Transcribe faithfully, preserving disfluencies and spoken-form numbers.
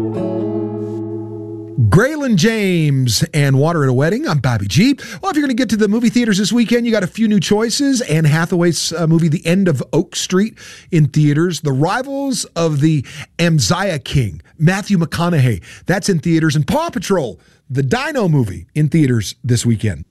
Graylin James and Water at a Wedding. I'm Bobby G. Well, if you're going to get to the movie theaters this weekend, you got a few new choices. Anne Hathaway's uh, movie, The End of Oak Street, in theaters. The Rivals of the Amziah King, Matthew McConaughey, that's in theaters. And Paw Patrol, the Dino movie, in theaters this weekend.